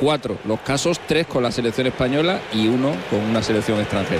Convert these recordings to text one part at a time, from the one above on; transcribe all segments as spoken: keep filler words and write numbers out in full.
cuatro los casos, tres con la selección española y uno con una selección extranjera.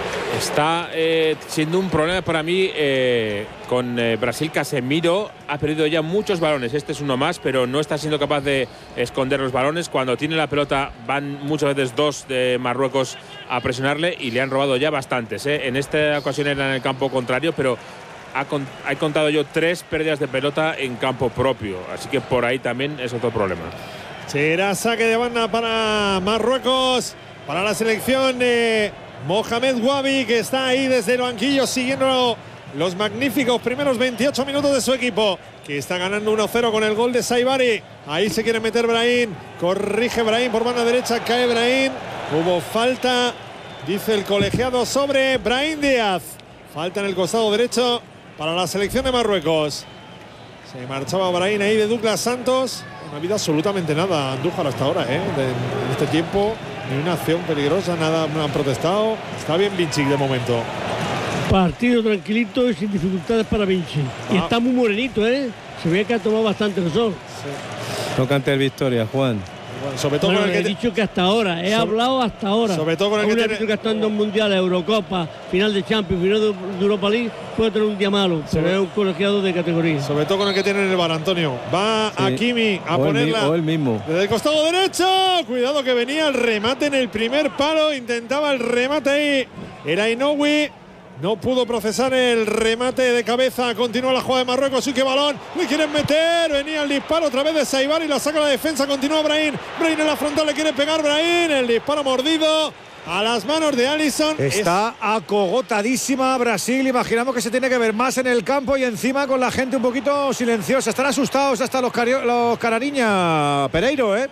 Está eh, siendo un problema para mí eh, con eh, Brasil. Casemiro ha perdido ya muchos balones, este es uno más, pero no está siendo capaz de esconder los balones. Cuando tiene la pelota van muchas veces dos de Marruecos a presionarle y le han robado ya bastantes, ¿eh? En esta ocasión era en el campo contrario, pero ha, con, ha contado yo tres pérdidas de pelota en campo propio, así que por ahí también es otro problema. Será saque de banda para Marruecos, para la selección de Mohamed Wabi, que está ahí desde el banquillo siguiendo los magníficos primeros veintiocho minutos de su equipo, que está ganando uno cero con el gol de Saibari. Ahí se quiere meter Brahim, corrige Brahim por banda derecha, cae Brahim. Hubo falta, dice el colegiado, sobre Brahim Díaz. Falta en el costado derecho para la selección de Marruecos. Se marchaba Brahim ahí de Douglas Santos. No ha habido absolutamente nada Andújar hasta ahora, ¿eh? De, en este tiempo. Ni una acción peligrosa, nada, no han protestado. Está bien Vinci de momento. Partido tranquilito y sin dificultades para Vinci. Ah. Y está muy morenito, ¿eh? Se ve que ha tomado bastante el sol. Sí. No cante el Victoria, Juan. Bueno, sobre todo bueno, con el he que dicho que hasta ahora, he sobre, hablado hasta ahora. Sobre todo con el que un tiene... que está en dos mundiales, Eurocopa, final de Champions, final de, de Europa League, puede tener un día malo, sobre, pero es un colegiado de categoría. Sobre todo con el que tiene en el bar, Antonio. Va sí. Hakimi a o ponerla. El, o el mismo. Desde el costado derecho. Cuidado que venía el remate en el primer palo. Intentaba el remate ahí. Era Inoue. No pudo procesar el remate de cabeza. Continúa la jugada de Marruecos. Sí, que balón. Le quieren meter. Venía el disparo otra vez de Saibari. La saca la defensa. Continúa Brahim. Brahim en la frontal. Le quiere pegar Brahim. El disparo mordido a las manos de Alisson. Está es... acogotadísima Brasil. Imaginamos que se tiene que ver más en el campo y encima con la gente un poquito silenciosa. Están asustados hasta los, cario... los Carariña, Pereiro, ¿eh?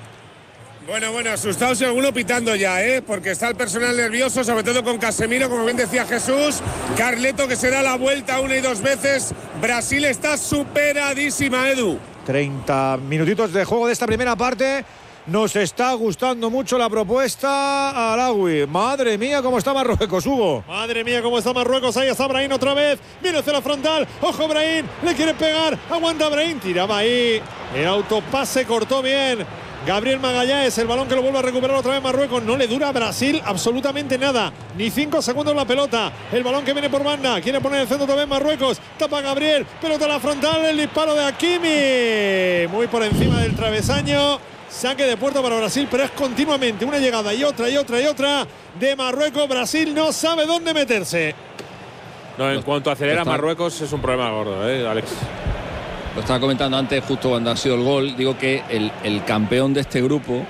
Bueno, bueno, asustados y alguno pitando ya, ¿eh? Porque está el personal nervioso, sobre todo con Casemiro, como bien decía Jesús. Carleto, que se da la vuelta una y dos veces. Brasil está superadísima, Edu. treinta minutitos de juego de esta primera parte. Nos está gustando mucho la propuesta Alawi. Madre mía, cómo está Marruecos, Hugo. Madre mía, cómo está Marruecos. Ahí está Brahim otra vez. Viene hacia la frontal. Ojo, Brahim. Le quiere pegar. Aguanta Brahim. Tiraba ahí. El autopase cortó bien Gabriel Magallanes, el balón que lo vuelve a recuperar otra vez Marruecos. No le dura a Brasil absolutamente nada. Ni cinco segundos la pelota. El balón que viene por banda. Quiere poner el centro otra vez Marruecos. Tapa Gabriel. Pelota a la frontal. El disparo de Hakimi. Muy por encima del travesaño. Saque de puerta para Brasil, pero es continuamente una llegada y otra y otra y otra de Marruecos. Brasil no sabe dónde meterse. No, en cuanto acelera Marruecos es un problema gordo, ¿eh, Alex? Lo estaba comentando antes, justo cuando ha sido el gol. Digo que el, el campeón de este grupo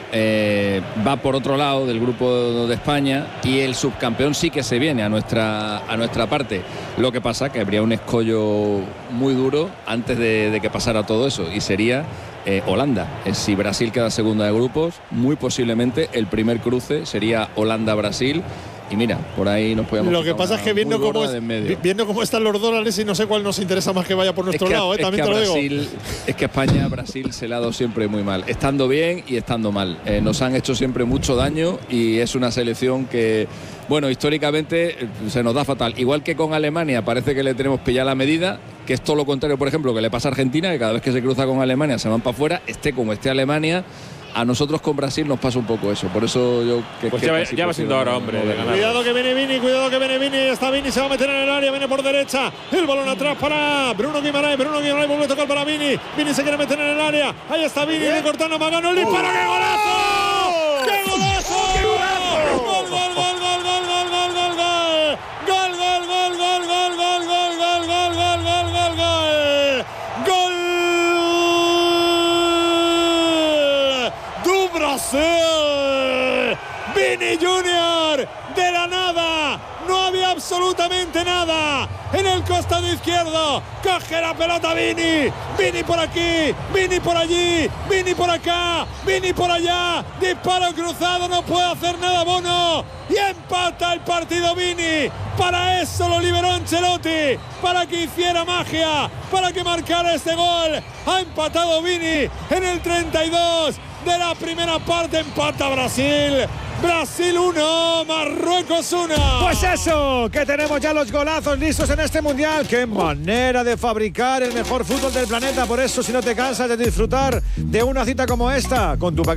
eh, va por otro lado del grupo de España y el subcampeón sí que se viene a nuestra, a nuestra parte. Lo que pasa que habría un escollo muy duro antes de, de que pasara todo eso y sería eh, Holanda. Eh, si Brasil queda segunda de grupos, muy posiblemente el primer cruce sería Holanda-Brasil. Y mira, por ahí nos podemos. Lo que pasa es que viendo cómo, es, viendo cómo están los dólares y no sé cuál nos interesa más que vaya por nuestro es que, lado, ¿eh? es También que te lo Brasil, digo. Es que España, Brasil se le ha dado siempre muy mal, estando bien y estando mal. Eh, nos han hecho siempre mucho daño y es una selección que, bueno, históricamente se nos da fatal. Igual que con Alemania, parece que le tenemos pillada la medida, que es todo lo contrario, por ejemplo, que le pasa a Argentina, que cada vez que se cruza con Alemania se van para afuera, esté como esté Alemania. A nosotros con Brasil nos pasa un poco eso. Por eso yo... Que, pues que ya, ya va siendo ahora, hombre, de ganar. Cuidado que viene Vini, cuidado que viene Vini. Está Vini, se va a meter en el área, viene por derecha. El balón atrás para Bruno Guimaraes. Bruno Guimaraes vuelve a tocar para Vini. Vini se quiere meter en el área. Ahí está Vini, de Cortana Magano. ¡El disparo! ¡Qué golazo! ¡Qué golazo! ¡Qué golazo! ¡Gol, gol, gol, gol, gol, gol, gol, gol, gol! ¡Gol, gol, gol, gol, gol, gol, gol, gol, gol, gol, gol, gol, gol! ¡Gol! ¡Du Brasil! Vini Junior de la nada. No había absolutamente nada en el costado izquierdo. Coge la pelota Vini. Vini por aquí, Vini por allí, Vini por acá, Vini por allá. Disparo cruzado, no puede hacer nada Bono. Y empata el partido Vini. Para eso lo liberó Ancelotti. Para que hiciera magia. Para que marcara este gol. Ha empatado Vini en el treinta y dos de la primera parte. Empata Brasil. Brasil uno, Marruecos uno. Pues eso, que tenemos ya los golazos listos en este mundial. Qué manera de fabricar el mejor fútbol del planeta. Por eso, si no te cansas de disfrutar de una cita como esta con tu paquete